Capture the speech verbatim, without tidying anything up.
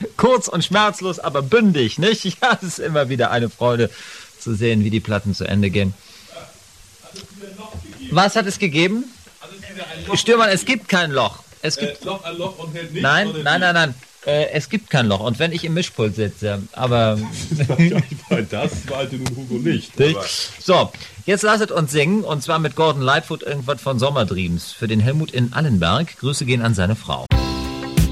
Kurz und schmerzlos, aber bündig, nicht? Ja, es ist immer wieder eine Freude zu sehen, wie die Platten zu Ende gehen. Was hat es gegeben? Stürmann, es gibt kein Loch. Es gibt äh, Loch an Loch und hält nicht. Nein, nein, nein, nein. Äh, es gibt kein Loch. Und wenn ich im Mischpult sitze, aber... Das wollte nun Hugo nicht. So, jetzt lasset uns singen. Und zwar mit Gordon Lightfoot irgendwas von Sommerdreams. Für den Helmut in Allenberg. Grüße gehen an seine Frau.